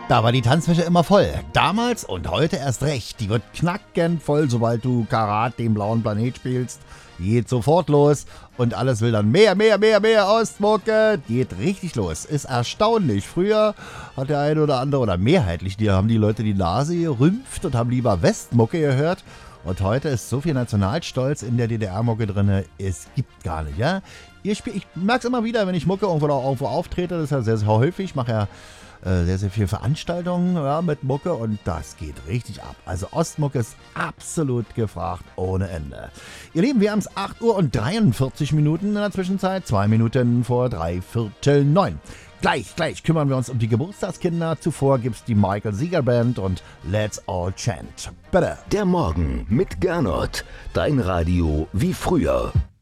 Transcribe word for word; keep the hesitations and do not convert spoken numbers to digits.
Da war die Tanzfläche immer voll. Damals und heute erst recht. Die wird knackend voll, sobald du Karat, den blauen Planet spielst. Geht sofort los und alles will dann mehr, mehr, mehr, mehr Ostmucke. Geht richtig los. Ist erstaunlich. Früher hat der eine oder andere oder mehrheitlich, die haben die Leute die Nase gerümpft und haben lieber Westmucke gehört. Und heute ist so viel Nationalstolz in der D D R-Mucke drin, es gibt gar nicht, ja. Ihr spielt, ich merke es immer wieder, wenn ich Mucke irgendwo, irgendwo auftrete, das ist ja sehr, sehr häufig. Ich mache ja äh, sehr, sehr viele Veranstaltungen ja, mit Mucke und das geht richtig ab. Also Ostmucke ist absolut gefragt ohne Ende. Ihr Lieben, wir haben es acht Uhr und dreiundvierzig Minuten in der Zwischenzeit, zwei Minuten vor drei Viertel neun. Gleich, gleich kümmern wir uns um die Geburtstagskinder. Zuvor gibt's die Michael Sieger Band und Let's All Chant. Bitte. Der Morgen mit Gernot. Dein Radio wie früher.